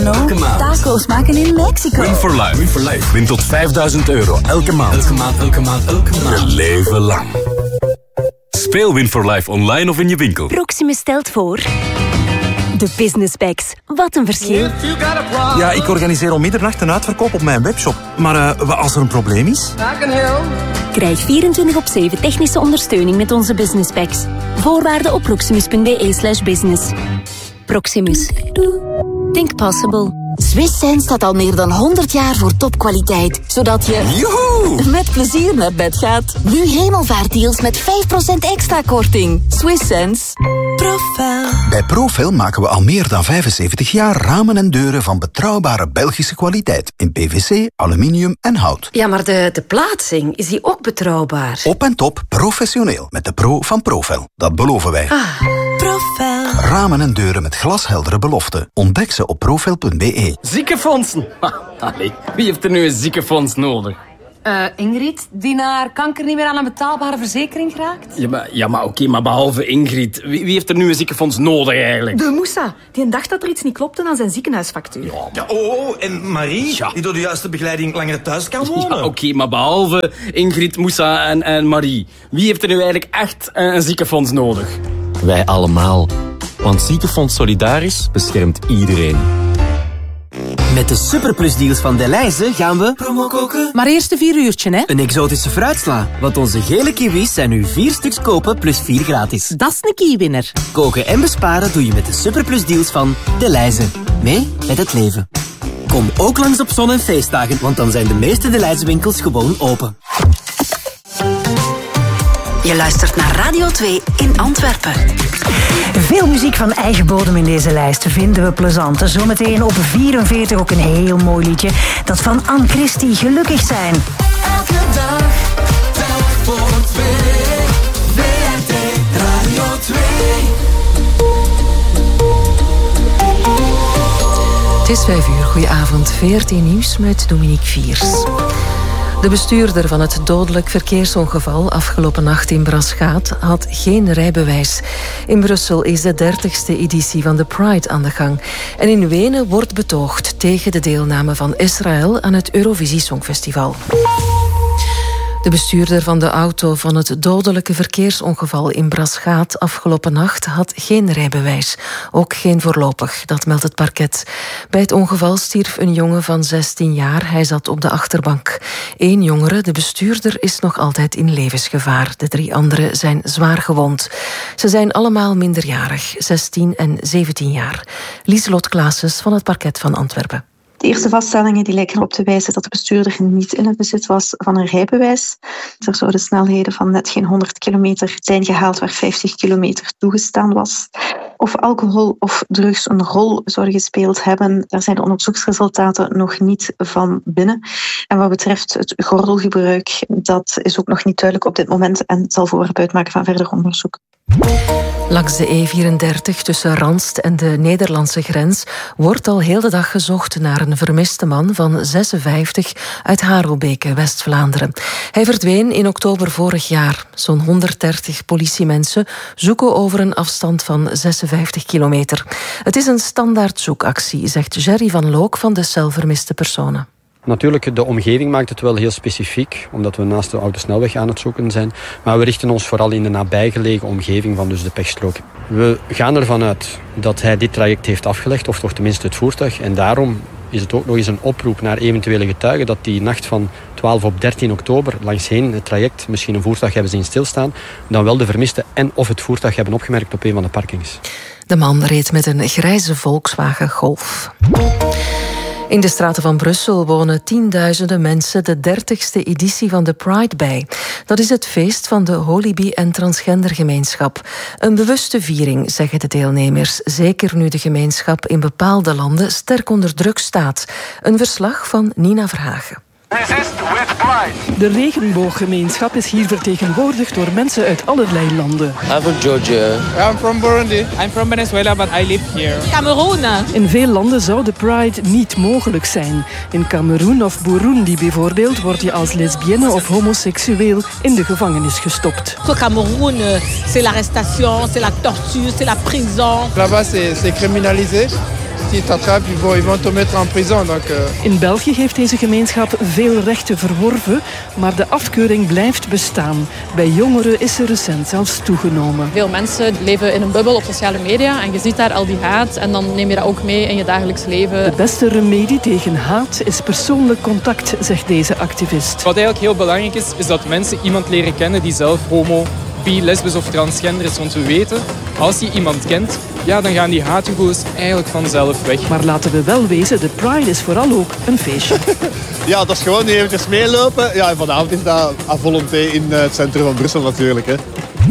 Elke maand. Taco's maken in Mexico. Win for life. Win for life. Win tot €5.000 elke maand. Elke maand, elke maand, elke maand. Een leven lang. Speel Win for life online of in je winkel. Proximus stelt voor... De Business Bags. Wat een verschil. Ja, ik organiseer om middernacht een uitverkoop op mijn webshop. Maar als er een probleem is... Krijg 24/7 technische ondersteuning met onze Business Bags. Voorwaarden op proximus.be/business. Proximus. Think possible. Swiss Sense staat al meer dan 100 jaar voor topkwaliteit. Zodat je... Joehoe! Met plezier naar bed gaat. Nu hemelvaartdeals met 5% extra korting. Swiss Sense. Profel. Bij Profel maken we al meer dan 75 jaar ramen en deuren van betrouwbare Belgische kwaliteit. In PVC, aluminium en hout. Ja, maar de plaatsing, is die ook betrouwbaar? Op en top professioneel. Met de pro van Profel. Dat beloven wij. Profel. Ramen en deuren met glasheldere beloften. Ontdek ze op profel.be. Ziekenfondsen. Allee, wie heeft er nu een ziekenfonds nodig? Ingrid, die naar kanker niet meer aan een betaalbare verzekering geraakt? Ja, oké, maar behalve Ingrid, wie heeft er nu een ziekenfonds nodig eigenlijk? De Moussa, die dacht dat er iets niet klopte aan zijn ziekenhuisfactuur. Ja, en Marie, die door de juiste begeleiding langer thuis kan wonen. Ja, oké, maar behalve Ingrid, Moussa en Marie, wie heeft er nu eigenlijk echt een ziekenfonds nodig? Wij allemaal. Want Ziekenfonds Solidaris beschermt iedereen. Met de superplusdeals van Delhaize gaan we promo koken. Maar eerst een 4 uurtje, hè? Een exotische fruitsla. Want onze gele kiwis zijn nu 4 stuks kopen plus 4 gratis. Dat is een kiewinner. Koken en besparen doe je met de superplusdeals van Delhaize. Mee met het leven. Kom ook langs op zon- en feestdagen, want dan zijn de meeste Delhaize winkels gewoon open. Je luistert naar Radio 2 in Antwerpen. Veel muziek van eigen bodem in deze lijst vinden we plezant. Zometeen op 44 ook een heel mooi liedje. Dat van Anne Christie, Gelukkig zijn. Elke dag, telk voor 2. WRT Radio 2. Het is 5 uur, goedenavond. VRT Nieuws met Dominique Viers. De bestuurder van het dodelijk verkeersongeval afgelopen nacht in Braschaat had geen rijbewijs. In Brussel is de 30e editie van de Pride aan de gang. En in Wenen wordt betoogd tegen de deelname van Israël aan het Eurovisie Songfestival. De bestuurder van de auto van het dodelijke verkeersongeval in Braschaat afgelopen nacht had geen rijbewijs. Ook geen voorlopig, dat meldt het parket. Bij het ongeval stierf een jongen van 16 jaar. Hij zat op de achterbank. 1 jongere, de bestuurder, is nog altijd in levensgevaar. De 3 anderen zijn zwaar gewond. Ze zijn allemaal minderjarig, 16 en 17 jaar. Lieselot Claessens van het parket van Antwerpen. De eerste vaststellingen die lijken erop te wijzen dat de bestuurder niet in het bezit was van een rijbewijs. Er zouden snelheden van net geen 100 kilometer zijn gehaald waar 50 kilometer toegestaan was. Of alcohol of drugs een rol zouden gespeeld hebben, daar zijn de onderzoeksresultaten nog niet van binnen. En wat betreft het gordelgebruik, dat is ook nog niet duidelijk op dit moment en zal voorwerp uitmaken van verder onderzoek. Langs de E34 tussen Ranst en de Nederlandse grens wordt al heel de dag gezocht naar een vermiste man van 56 uit Harelbeke, West-Vlaanderen. Hij verdween in oktober vorig jaar. Zo'n 130 politiemensen zoeken over een afstand van 56 kilometer. Het is een standaard zoekactie, zegt Jerry van Look van de Cel Vermiste Personen. Natuurlijk, de omgeving maakt het wel heel specifiek, omdat we naast de oude snelweg aan het zoeken zijn. Maar we richten ons vooral in de nabijgelegen omgeving van dus de pechstrook. We gaan ervan uit dat hij dit traject heeft afgelegd, of toch tenminste het voertuig. En daarom is het ook nog eens een oproep naar eventuele getuigen dat die nacht van 12 op 13 oktober langsheen het traject misschien een voertuig hebben zien stilstaan, dan wel de vermiste en of het voertuig hebben opgemerkt op een van de parkings. De man reed met een grijze Volkswagen Golf. In de straten van Brussel wonen tienduizenden mensen de 30e editie van de Pride bij. Dat is het feest van de holibi- en transgendergemeenschap. Een bewuste viering, zeggen de deelnemers. Zeker nu de gemeenschap in bepaalde landen sterk onder druk staat. Een verslag van Nina Verhagen. De regenbooggemeenschap is hier vertegenwoordigd door mensen uit allerlei landen. I'm from Georgia. I'm from Burundi. I'm from Venezuela, but I live here. Cameroen. In veel landen zou de Pride niet mogelijk zijn. In Cameroen of Burundi bijvoorbeeld word je als lesbienne of homoseksueel in de gevangenis gestopt. Au Cameroun, c'est l'arrestation, c'est la torture, c'est la prison. Là-bas, c'est criminalisé. S'ils t'attrapent, ils vont te mettre en prison. Donc, In België heeft deze gemeenschap veel rechten verworven, maar de afkeuring blijft bestaan. Bij jongeren is ze recent zelfs toegenomen. Veel mensen leven in een bubbel op sociale media en je ziet daar al die haat en dan neem je dat ook mee in je dagelijks leven. De beste remedie tegen haat is persoonlijk contact, zegt deze activist. wat eigenlijk heel belangrijk is dat mensen iemand leren kennen die zelf homo, bi, lesbisch of transgender is. Want we weten, als je iemand kent, ja, dan gaan die haatgevoelens eigenlijk vanzelf weg. Maar laten we wel wezen, de Pride is vooral ook een feestje. Ja, dat is gewoon niet eventjes meelopen. Ja, en vanavond is dat à volonté in het centrum van Brussel natuurlijk. Hè.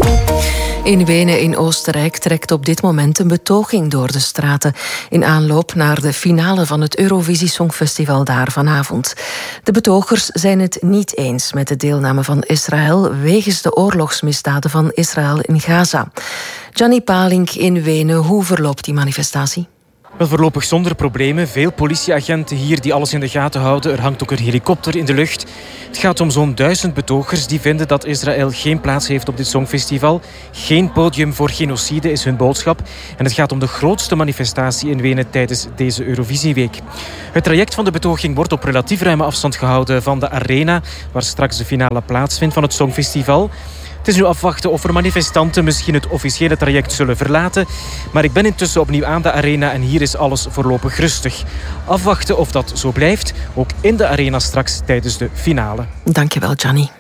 In Wenen in Oostenrijk trekt op dit moment een betoging door de straten in aanloop naar de finale van het Eurovisie Songfestival daar vanavond. De betogers zijn het niet eens met de deelname van Israël wegens de oorlogsmisdaden van Israël in Gaza. Gianni Palink in Wenen, hoe verloopt die manifestatie? Wel, voorlopig zonder problemen. Veel politieagenten hier die alles in de gaten houden. Er hangt ook een helikopter in de lucht. Het gaat om zo'n 1000 betogers die vinden dat Israël geen plaats heeft op dit Songfestival. Geen podium voor genocide is hun boodschap. En het gaat om de grootste manifestatie in Wenen tijdens deze Eurovisieweek. Het traject van de betoging wordt op relatief ruime afstand gehouden van de arena, waar straks de finale plaatsvindt van het Songfestival. Het is nu afwachten of er manifestanten misschien het officiële traject zullen verlaten. Maar ik ben intussen opnieuw aan de arena en hier is alles voorlopig rustig. Afwachten of dat zo blijft, ook in de arena straks tijdens de finale. Dankjewel, Gianni.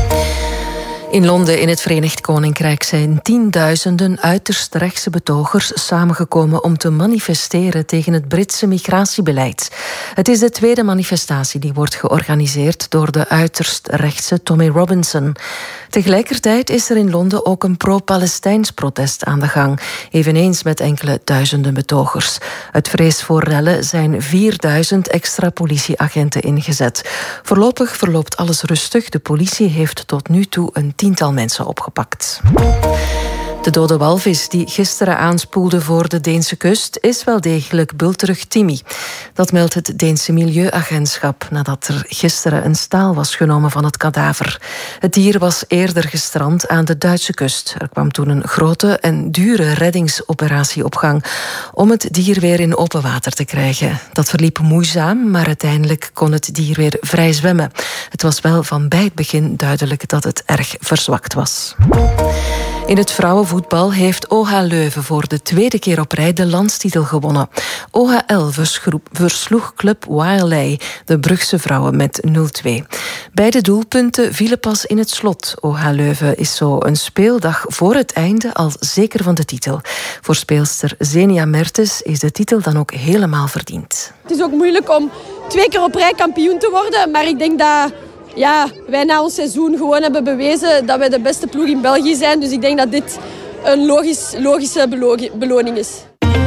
In Londen in het Verenigd Koninkrijk zijn tienduizenden uiterst rechtse betogers samengekomen om te manifesteren tegen het Britse migratiebeleid. Het is de tweede manifestatie die wordt georganiseerd door de uiterst rechtse Tommy Robinson. Tegelijkertijd is er in Londen ook een pro-Palestijns protest aan de gang, eveneens met enkele duizenden betogers. Uit vrees voor rellen zijn 4000 extra politieagenten ingezet. Voorlopig verloopt alles rustig. De politie heeft tot nu toe een 10-tal mensen opgepakt. De dode walvis die gisteren aanspoelde voor de Deense kust is wel degelijk bulterig Timmy. Dat meldt het Deense Milieuagentschap nadat er gisteren een staal was genomen van het kadaver. Het dier was eerder gestrand aan de Duitse kust. Er kwam toen een grote en dure reddingsoperatie op gang om het dier weer in open water te krijgen. Dat verliep moeizaam, maar uiteindelijk kon het dier weer vrij zwemmen. Het was wel van bij het begin duidelijk dat het erg verzwakt was. In het vrouwenvoetbal heeft OH Leuven voor de tweede keer op rij de landstitel gewonnen. OHL versloeg Club Wiley, de Brugse vrouwen, met 0-2. Beide doelpunten vielen pas in het slot. OH Leuven is zo een speeldag voor het einde al zeker van de titel. Voor speelster Zenia Mertens is de titel dan ook helemaal verdiend. Het is ook moeilijk om 2 keer op rij kampioen te worden, maar ik denk dat wij na ons seizoen gewoon hebben bewezen dat wij de beste ploeg in België zijn. Dus ik denk dat dit een logische beloning is.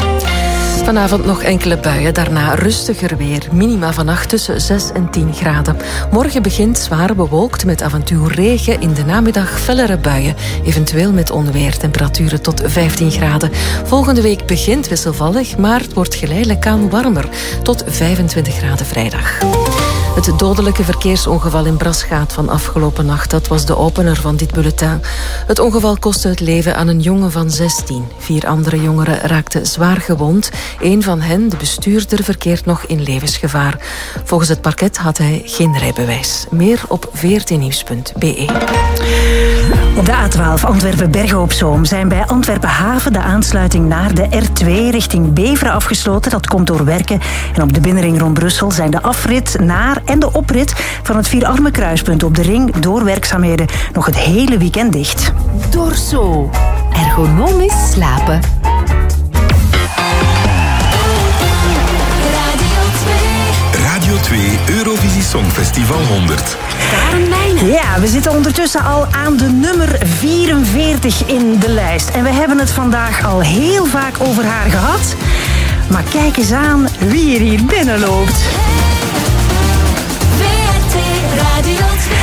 Vanavond nog enkele buien, daarna rustiger weer. Minima vannacht tussen 6 en 10 graden. Morgen begint zwaar bewolkt met af en toe regen. In de namiddag fellere buien, eventueel met onweer. Temperaturen tot 15 graden. Volgende week begint wisselvallig, maar het wordt geleidelijk aan warmer. Tot 25 graden vrijdag. Het dodelijke verkeersongeval in Braschaat van afgelopen nacht, dat was de opener van dit bulletin. Het ongeval kostte het leven aan een jongen van 16. 4 andere jongeren raakten zwaar gewond. 1 van hen, de bestuurder, verkeert nog in levensgevaar. Volgens het parket had hij geen rijbewijs. Meer op vrtnieuws.be. Op de A12 Antwerpen-Bergen op Zoom zijn bij Antwerpen Haven de aansluiting naar de R2 richting Beveren afgesloten. Dat komt door werken. En op de binnenring rond Brussel zijn de afrit naar en de oprit van het Vierarmenkruispunt op de ring door werkzaamheden nog het hele weekend dicht. Dorso. Ergonomisch slapen. Radio 2 Eurovisie Songfestival 100. Ja, we zitten ondertussen al aan de nummer 44 in de lijst. En we hebben het vandaag al heel vaak over haar gehad. Maar kijk eens aan wie er hier binnen loopt.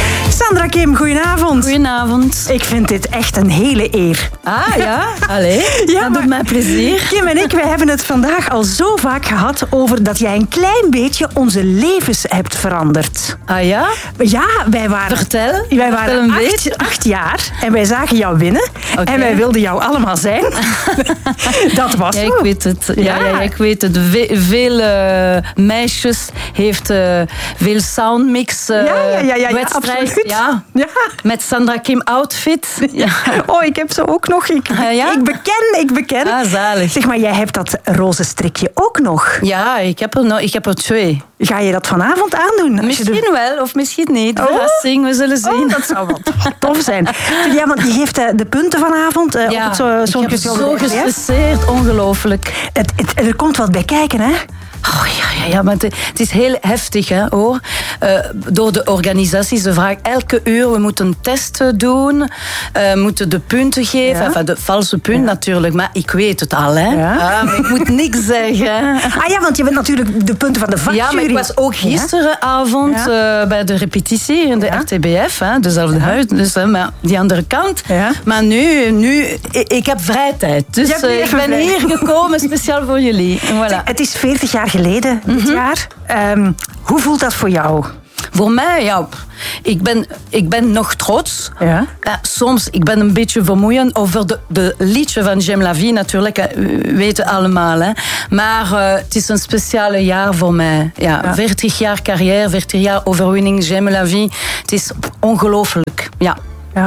Sandra Kim, goedenavond. Goedenavond. Ik vind dit echt een hele eer. Ah ja, allee, dat doet mij plezier. Kim en ik, wij hebben het vandaag al zo vaak gehad over dat jij een klein beetje onze levens hebt veranderd. Ah ja? Ja, wij waren... Vertel. Wij waren een beetje. 8 jaar en wij zagen jou winnen. Okay. En wij wilden jou allemaal zijn. Dat was ja, zo. Ik weet het. Ja, ik weet het. Veel meisjes heeft veel soundmix wedstrijd. Absoluut. Ja. Met Sandra Kim outfit. Ja. Oh, ik heb ze ook nog. Ik beken. Ah, zalig. Zeg maar, jij hebt dat roze strikje ook nog. Ja, ik heb er 2. Ga je dat vanavond aandoen? Misschien wel, of misschien niet. Verrassing, we zullen zien. Oh, dat zou wel tof zijn. Ja, want je geeft de punten vanavond. Ja, ik ben zo gestresseerd, ongelooflijk. Er komt wat bij kijken, hè? Oh, ja, maar het is heel heftig, hè, hoor. Door de organisatie, ze vragen elke uur, we moeten een test doen, moeten de punten geven, enfin, de valse punt natuurlijk, maar ik weet het al, hè. Ja. Maar ik moet niks zeggen. Ah ja, want je bent natuurlijk de punten van de vakjury. Ja, maar ik was ook gisteravond bij de repetitie in de RTBF, hè, dezelfde huis, dus maar die andere kant. Ja. Maar nu ik heb vrije tijd, dus ik ben hier gekomen speciaal voor jullie. Voilà. Het is 40 jaar geleden dit jaar. Hoe voelt dat voor jou? Voor mij, ja, ik ben nog trots. Ja. Soms, ik ben een beetje vermoeiend over de liedje van J'aime la vie natuurlijk, weten allemaal. Hè. Maar het is een speciale jaar voor mij. Ja, 40 jaar carrière, 40 jaar overwinning, J'aime la vie. Het is ongelooflijk, ja.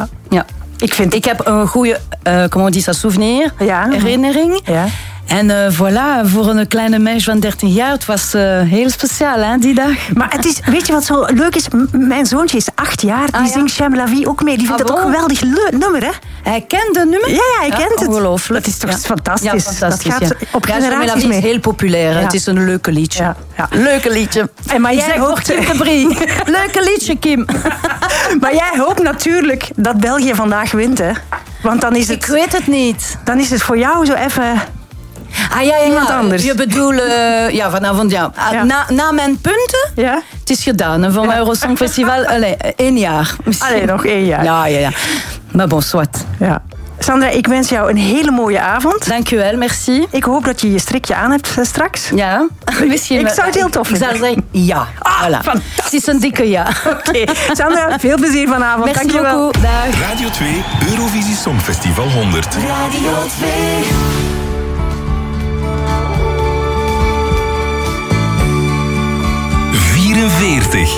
Ik heb een goede, comment on dit ça, souvenir, herinnering. Ja. En voilà, voor een kleine meisje van 13 jaar, het was heel speciaal, hè, die dag. Maar het is, weet je wat zo leuk is? Mijn zoontje is 8 jaar, die zingt J'aime la vie ook mee. Die vindt dat ook een geweldig nummer, hè? Hij kent het nummer? Ja, hij kent het. Ongelooflijk. Dat is toch fantastisch? Ja, fantastisch. Dat gaat op generaties mee. Het is heel populair, het is een leuke liedje. Ja. Leuke liedje. Maar jij hoopt... Leuke liedje, Kim. Maar jij hoopt natuurlijk dat België vandaag wint, hè? Want dan is het... Ik weet het niet. Dan is het voor jou zo even... Iemand anders. Je bedoelt, vanavond, na mijn punten, het is gedaan. Hè, van mijn Eurosong Festival, 1 jaar. Allee, nog 1 jaar. Ja. Maar bon, soit. Ja. Sandra, ik wens jou een hele mooie avond. Dankjewel, merci. Ik hoop dat je je strikje aan hebt straks. Ja, misschien. Ik zou het heel tof vinden. Ik zou zeggen ja. Voilà. Fantastisch. Het is een dikke ja. Oké. Sandra, veel plezier vanavond. Merci Dankjewel. beaucoup. Dag. Radio 2 Eurovisie Songfestival 100. Radio 2. 44.